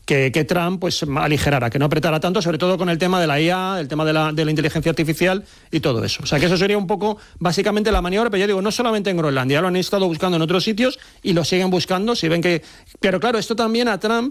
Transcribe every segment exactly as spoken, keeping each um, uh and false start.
que, que Trump pues aligerara, que no apretara tanto, sobre todo con el tema de la I A, el tema de la, de la inteligencia artificial y todo eso. O sea, que eso sería un poco, básicamente, la maniobra, pero yo digo, no solamente en Groenlandia, lo han estado buscando en otros sitios y lo siguen buscando, si ven que... Pero claro, esto también a Trump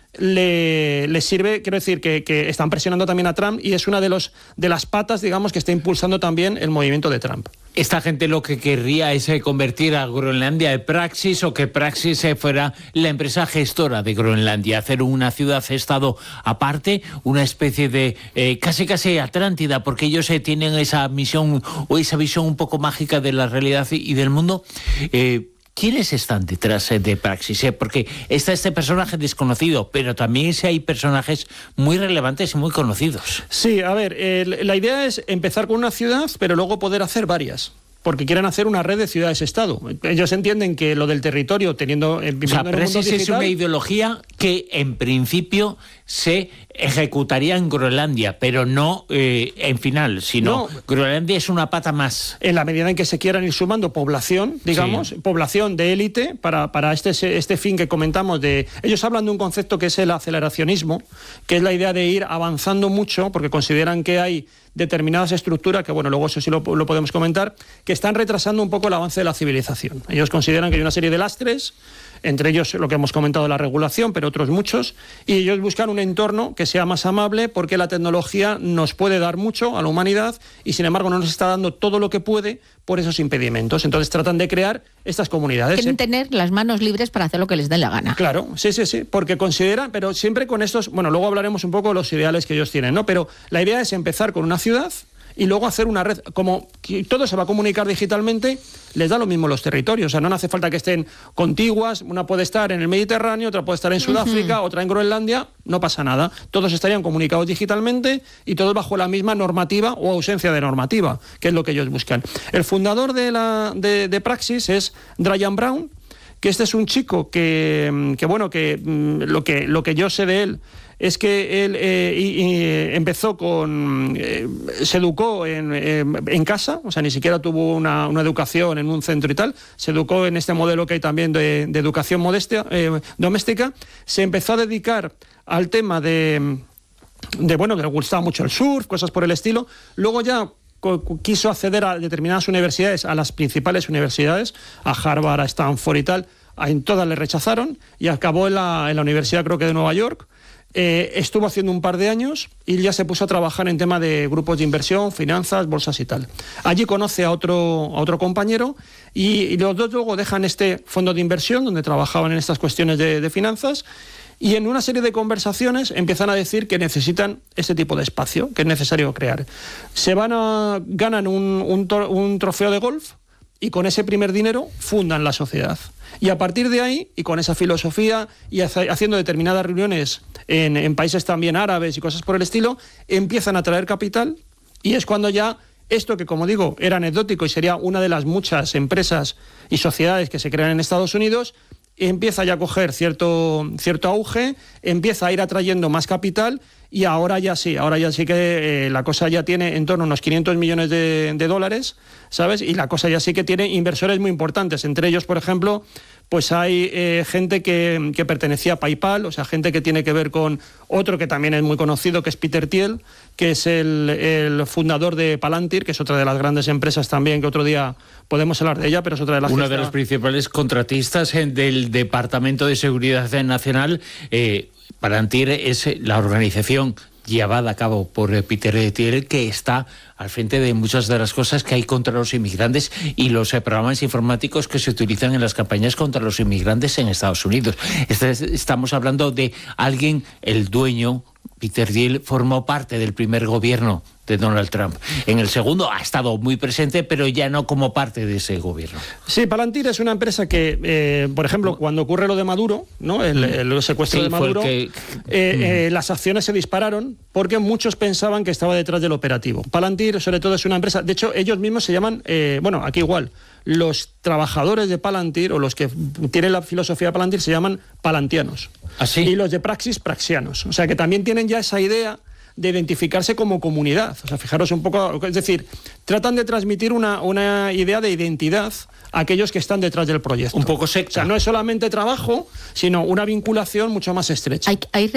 le, le sirve, quiero decir, que, que están presionando también a Trump y es una de, los, de las patas, digamos, que está impulsando también el movimiento de Trump. Esta gente lo que querría es eh, convertir a Groenlandia en Praxis, o que Praxis eh, fuera la empresa gestora de Groenlandia, hacer una ciudad-estado aparte, una especie de eh, casi casi Atlántida, porque ellos eh, tienen esa misión o esa visión un poco mágica de la realidad y del mundo. Eh, ¿Quiénes están detrás de Praxis? ¿Eh? Porque está este personaje desconocido, pero también sí hay personajes muy relevantes y muy conocidos. Sí, a ver, eh, la idea es empezar con una ciudad, pero luego poder hacer varias. Porque quieren hacer una red de ciudades-estado. Ellos entienden que lo del territorio, teniendo... Eh, o sea, Praxis es una ideología que, en principio, se ejecutaría en Groenlandia, pero no eh, en final, sino no, Groenlandia es una pata más. En la medida en que se quieran ir sumando población, digamos, sí. población de élite, para, para este, este fin que comentamos de... Ellos hablan de un concepto que es el aceleracionismo, que es la idea de ir avanzando mucho, porque consideran que hay determinadas estructuras, que bueno, luego eso sí lo, lo podemos comentar, que están retrasando un poco el avance de la civilización. Ellos consideran que hay una serie de lastres, entre ellos lo que hemos comentado de la regulación, pero otros muchos, y ellos buscan un entorno que sea más amable, porque la tecnología nos puede dar mucho a la humanidad y sin embargo no nos está dando todo lo que puede por esos impedimentos. Entonces tratan de crear estas comunidades. Quieren tener las manos libres para hacer lo que les dé la gana. Claro, sí, sí, sí, porque consideran, pero siempre con estos, bueno, luego hablaremos un poco de los ideales que ellos tienen, ¿no? Pero la idea es empezar con una ciudad y luego hacer una red, como todo se va a comunicar digitalmente, les da lo mismo los territorios, o sea, no hace falta que estén contiguas, una puede estar en el Mediterráneo, otra puede estar en Sudáfrica, uh-huh. otra en Groenlandia, no pasa nada, todos estarían comunicados digitalmente y todos bajo la misma normativa o ausencia de normativa, que es lo que ellos buscan. El fundador de, la, de, de Praxis es Brian Brown, que este es un chico que, que bueno, que lo que lo que yo sé de él es que él eh, y, y empezó con... Eh, se educó en, eh, en casa, o sea, ni siquiera tuvo una, una educación en un centro y tal, se educó en este modelo que hay también de, de educación modestia, eh, doméstica, se empezó a dedicar al tema de, de, bueno, que le gustaba mucho el surf, cosas por el estilo, luego ya quiso acceder a determinadas universidades, a las principales universidades, a Harvard, a Stanford y tal, en todas le rechazaron y acabó en la, en la Universidad, creo que de Nueva York. Eh, estuvo haciendo un par de años y ya se puso a trabajar en tema de grupos de inversión, finanzas, bolsas y tal. Allí conoce a otro, a otro compañero y, y los dos luego dejan este fondo de inversión donde trabajaban en estas cuestiones de, de finanzas y en una serie de conversaciones empiezan a decir que necesitan ese tipo de espacio, que es necesario crear. Se van a, ganan un, un, un trofeo de golf y con ese primer dinero fundan la sociedad. Y a partir de ahí, y con esa filosofía, y haciendo determinadas reuniones en, en países también árabes y cosas por el estilo, empiezan a traer capital y es cuando ya esto que, como digo, era anecdótico y sería una de las muchas empresas y sociedades que se crean en Estados Unidos, empieza ya a coger cierto, cierto auge, empieza a ir atrayendo más capital y ahora ya sí, ahora ya sí que eh, la cosa ya tiene en torno a unos quinientos millones de, de dólares, ¿sabes? Y la cosa ya sí que tiene inversores muy importantes, entre ellos, por ejemplo, pues hay eh, gente que, que pertenecía a PayPal, o sea, gente que tiene que ver con otro que también es muy conocido, que es Peter Thiel, que es el, el fundador de Palantir, que es otra de las grandes empresas también, que otro día podemos hablar de ella, pero es otra de las... Una que de está... las principales contratistas del Departamento de Seguridad Nacional. eh, Palantir es la organización llevada a cabo por Peter Thiel, que está al frente de muchas de las cosas que hay contra los inmigrantes y los eh, programas informáticos que se utilizan en las campañas contra los inmigrantes en Estados Unidos. Este, estamos hablando de alguien, el dueño, Peter Thiel, formó parte del primer gobierno de Donald Trump. En el segundo ha estado muy presente, pero ya no como parte de ese gobierno. Sí, Palantir es una empresa que, eh, por ejemplo, cuando ocurre lo de Maduro, ¿no? el, el secuestro sí, de Maduro, que... eh, eh, las acciones se dispararon porque muchos pensaban que estaba detrás del operativo. Palantir, sobre todo, es una empresa... De hecho, ellos mismos se llaman... Eh, bueno, aquí igual. Los trabajadores de Palantir, o los que tienen la filosofía de Palantir, se llaman palantianos. ¿Ah, sí? Y los de Praxis, praxianos. O sea, que también tienen ya esa idea de identificarse como comunidad. O sea, fijaros un poco, es decir, tratan de transmitir una, una idea de identidad a aquellos que están detrás del proyecto. Un poco secta. O sea, no es solamente trabajo, sino una vinculación mucho más estrecha. Hay, hay